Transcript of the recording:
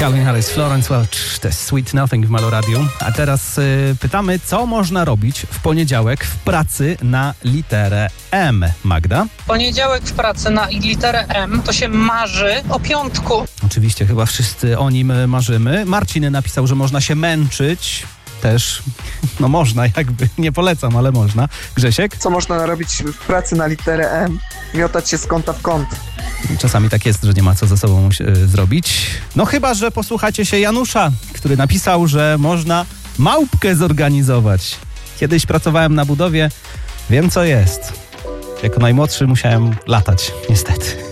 Calvin Harris, Florence Welch, to jest Sweet Nothing w Maloradiu. A teraz pytamy, co można robić w poniedziałek w pracy na literę M. Magda? Poniedziałek w pracy na literę M to się marzy o piątku. Oczywiście, chyba wszyscy o nim marzymy. Marcin napisał, że można się męczyć. Też, no można, jakby, nie polecam, ale można. Grzesiek? Co można robić w pracy na literę M? Miotać się z kąta w kąt. Czasami tak jest, że nie ma co ze sobą zrobić. No chyba, że posłuchacie się Janusza, który napisał, że można małpkę zorganizować. Kiedyś pracowałem na budowie, wiem co jest. Jako najmłodszy musiałem latać, niestety.